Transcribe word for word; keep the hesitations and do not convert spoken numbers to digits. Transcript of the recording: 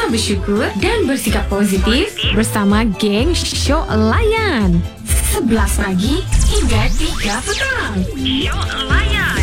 Belajar bersyukur dan bersikap positif bersama geng Syok Layan. sebelas pagi hingga tiga petang. Syok Layan.